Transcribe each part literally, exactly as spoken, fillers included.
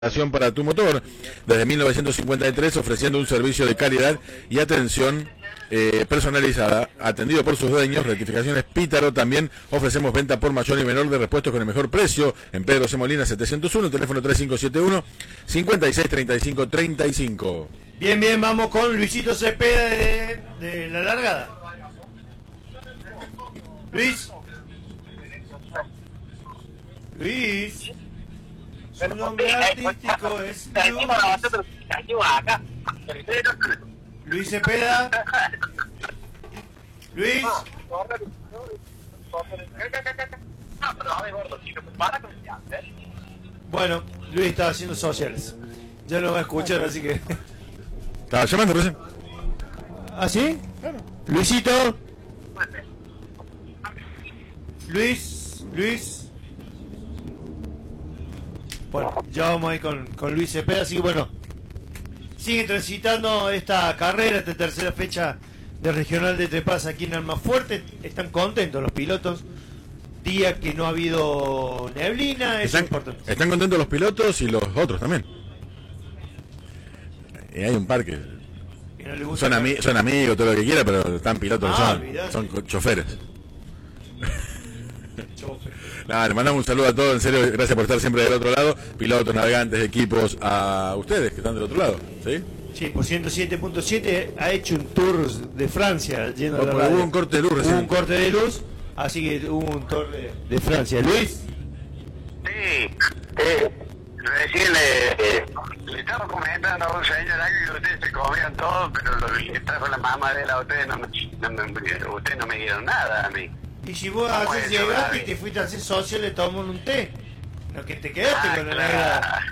Para tu motor desde mil novecientos cincuenta y tres, ofreciendo un servicio de calidad y atención eh, personalizada, atendido por sus dueños. Rectificaciones Pítaro. También ofrecemos venta por mayor y menor de repuestos con el mejor precio en Pedro C. Molina setecientos uno, teléfono tres cinco siete uno, cinco seis tres cinco tres cinco. Bien, bien, vamos con Luisito Cepeda de, de la largada. Luis. Luis. Su nombre artístico es Luis. Luis Cepeda. Luis. Bueno, Luis estaba haciendo sociales. Ya lo va a escuchar, así que... ¿Estaba llamando recién? ¿Ah, sí? Claro. Luisito. Luis. Luis. Bueno, ya vamos ahí con, con Luis Cepeda, así que bueno, siguen transitando esta carrera, esta tercera fecha de Regional de Trepaz aquí en Almafuerte. Están contentos los pilotos, día que no ha habido neblina, eso es importante. Están contentos los pilotos y los otros también. Y hay un par que no son, ami son amigos, todo lo que quiera, pero están pilotos, ah, son, son choferes. Nada, le mandamos un saludo a todos, en serio, gracias por estar siempre del otro lado, pilotos, navegantes, equipos, a ustedes que están del otro lado, ¿sí? Sí, por ciento siete punto siete ha hecho un tour de Francia, lleno de la hubo un corte de luz recién. Hubo un corte de luz, así que hubo un tour de, de Francia. ¿Luis? Sí, eh, recién le, le estaba comentando a un señor que ustedes se comían todo, pero lo que trajo la mamá de él a ustedes no me, no me, ustedes no me dieron nada a mí. Y si vos haces llegaste y te fuiste a hacer socio, le tomamos un té. Lo que te quedaste ah, con la negra.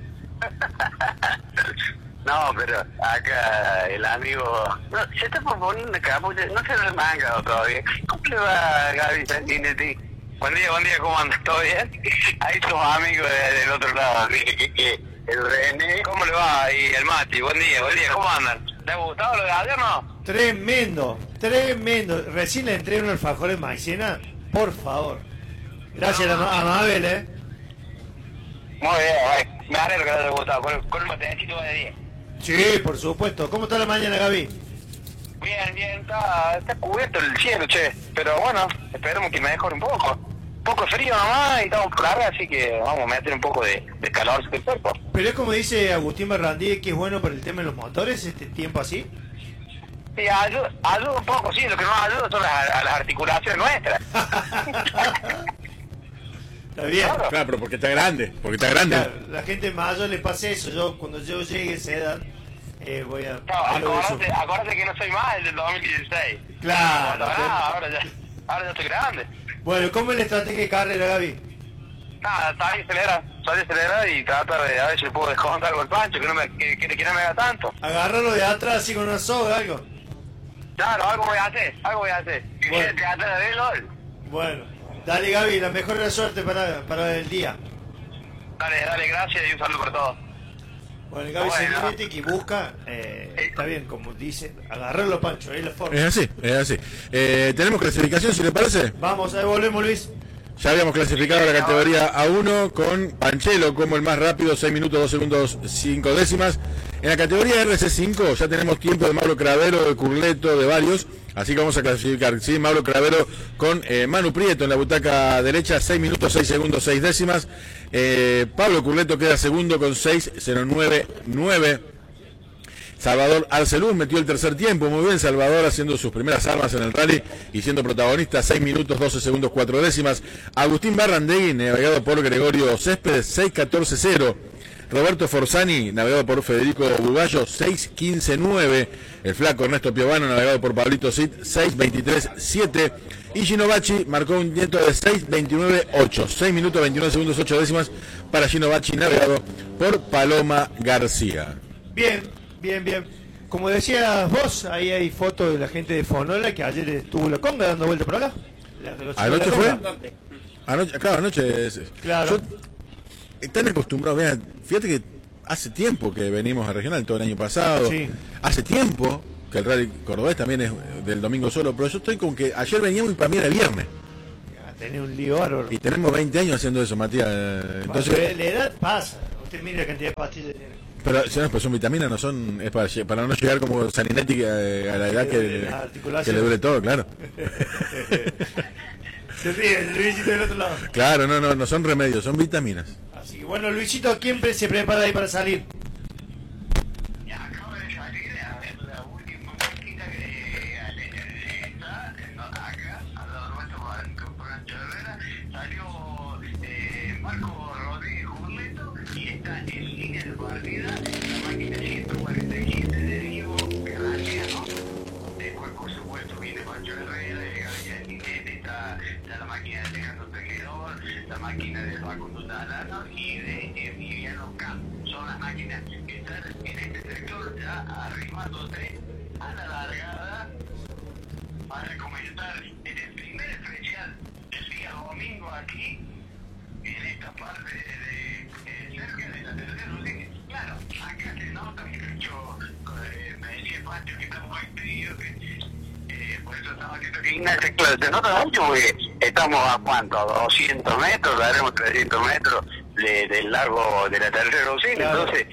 No, pero acá el amigo... No, se está proponiendo acá, porque no se remanga todavía. ¿Cómo le va, Gaby Santinetti? Buen día, buen día, ¿cómo andas? ¿Todo bien? Ahí sus amigos de, del otro lado, que, que, que el René... ¿Cómo le va? Y el Mati, buen día, buen día, ¿cómo andan? ¿Te ha gustado lo de ayer, no? Tremendo, tremendo. Recién le entré un alfajor en maicena, por favor. Gracias no. a Mabel, ¿eh? Muy bien, me alegro que te haya gustado. Con, con un matecito de diez. Sí, por supuesto. ¿Cómo está la mañana, Gaby? Bien, bien, está, está cubierto el cielo, che. Pero bueno, esperemos que me mejore un poco. Un poco frío nomás y estamos por larga, así que vamos a meter un poco de, de calor en el cuerpo. Pero es como dice Agustín Berrandí, que es bueno para el tema de los motores, este tiempo así. Sí, ayuda, ayuda un poco, sí, lo que nos ayuda son las, a las articulaciones nuestras. Está bien. Claro. Claro, pero porque está grande, porque está grande. Claro, la gente mayor le pasa eso. Yo, cuando yo llegue a esa edad, eh, voy a... No, acuérdate, acuérdate que no soy más el del dos mil dieciséis. Claro. Ah, ahora ya, ahora ya estoy grande. Bueno, ¿cómo es la estrategia de carrera, Gaby? Nada, sale y acelera, sale y acelera y trata de a ver si puedo descontar algo el pancho, que no me, que, que, que no me haga tanto. Agarrarlo de atrás así con una soga, algo. Claro, algo voy a hacer, algo voy a hacer. Bueno, te atrás de LOL. Bueno, dale, Gaby, la mejor de la suerte para, para el día. Dale, dale, gracias y un saludo para todos. Bueno, Gaby bueno. Santinetti que busca, eh, está bien, como dice, agarrarlo, Pancho, ahí la forma. Es así, es así. Eh, ¿Tenemos clasificación, si le parece? Vamos, ahí volvemos, Luis. Ya habíamos clasificado la categoría A uno con Panchelo como el más rápido, seis minutos, dos segundos, cinco décimas. En la categoría R C cinco ya tenemos tiempo de Mauro Cravero, de Curleto, de varios. Así que vamos a clasificar, sí, Mauro Cravero con eh, Manu Prieto en la butaca derecha, seis minutos, seis segundos, seis décimas. Eh, Pablo Curleto queda segundo con seis cero nueve nueve. Salvador Arceluz metió el tercer tiempo, muy bien Salvador, haciendo sus primeras armas en el rally y siendo protagonista, seis minutos, doce segundos, cuatro décimas. Agustín Barrandegui, navegado por Gregorio Céspedes, seis catorce cero. Roberto Forzani, navegado por Federico Bugallo, seis quince nueve. El flaco Ernesto Piovano, navegado por Pablito Cid, seis veintitrés siete. Y Gino Bacci marcó un tiempo de seis veintinueve ocho. seis minutos, veintinueve segundos, ocho décimas para Gino Bacci, navegado por Paloma García. Bien, bien, bien. Como decías vos, ahí hay fotos de la gente de Fonola que ayer estuvo la conga dando vuelta por acá. ¿Anoche fue? Anoche, claro, anoche. Es, claro. Yo, están acostumbrados, vean, fíjate que hace tiempo que venimos a Regional, todo el año pasado. Sí. Hace tiempo que el rally cordobés también es del domingo solo, pero yo estoy con que ayer veníamos y para mí era viernes. Tenés un lío bárbaro. Y tenemos veinte años haciendo eso, Matías. Entonces, bueno, la edad pasa. usted mire la cantidad de pastillas que tiene. Pero, señores, pues son vitaminas, no son, es para, lle- para no llegar como Saninetti eh, a la edad que, Las que le articulaciones. duele todo, claro. Se ríe, el Luisito del otro lado. Claro, no, no, no son remedios, son vitaminas. Así que bueno, Luisito, ¿quién pre- se prepara ahí para salir? Ya acabo de salir a ver la última máquina que está no, acá, al lado nuestro, con Francho Herrera. Salió eh, Marco Rodríguez Jurleto y está en línea de partida la máquina ciento cuarenta y siete de Diego Graciano. Después, por supuesto, viene Pancho Herrera, Gabriel Inés, está, está la máquina de Alejandro Tejedor, la máquina de Facundo Talano y de Emiliano Camp. Son las máquinas que están en este sector ya arrimándose a la largada para comentar en el primer especial del día domingo aquí, en esta parte de, de cerca de la tercera línea. Claro, acá se nota mucho, eh, me decía Pancho que estamos muy pedidos, que eh, por eso estamos haciendo gimnasia. Claro, se nota mucho porque estamos a cuánto, a doscientos metros, daremos trescientos metros de, del largo de la tercera usina, Claro. entonces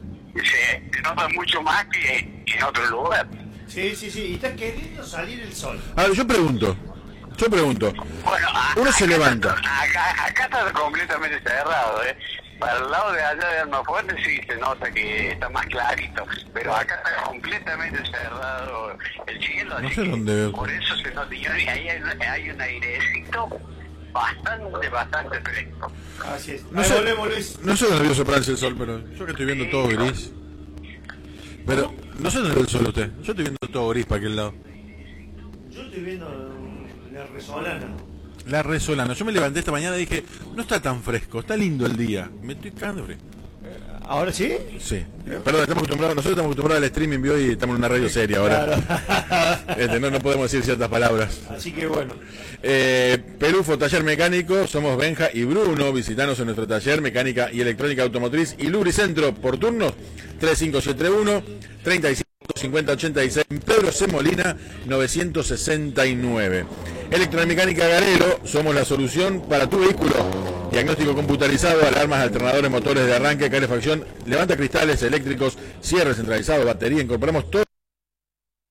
se, se nota mucho más que, que en otro lugar. Sí, sí, sí, y está queriendo salir el sol. A ver, yo pregunto, yo pregunto, Bueno, a- uno se acá levanta. está- Acá, acá está completamente cerrado, ¿eh? Para el lado de allá de Almafuerte sí se nota que está más clarito, pero acá está completamente cerrado el cielo, No así sé que dónde veo. por eso se nota, y ahí hay, hay un airecito bastante, bastante fresco. Así es. No Ahí sé, volvemos, Luis. no sé dónde vio soplarse el sol, pero yo que estoy viendo todo gris. Pero, no sé dónde ve el sol usted, yo estoy viendo todo gris para aquel lado. Yo estoy viendo um, la resolana. La resolana, yo me levanté esta mañana y dije, no está tan fresco, está lindo el día, me estoy cagando de frío. ¿Ahora sí? Sí, perdón, estamos acostumbrados, nosotros estamos acostumbrados al streaming view y estamos en una radio seria ahora. Claro. Este, no, no podemos decir ciertas palabras. Así que bueno. Eh, Pelufo Taller Mecánico, somos Benja y Bruno, visitanos en nuestro taller Mecánica y Electrónica Automotriz y Lubricentro por turnos tres cinco siete uno, treinta y cinco cincuenta ochenta y seis, Pedro C. Molina novecientos sesenta y nueve. Electromecánica Garelo, somos la solución para tu vehículo. Diagnóstico computarizado, alarmas, alternadores, motores de arranque, calefacción, levanta cristales eléctricos, cierre centralizado, batería, incorporamos todo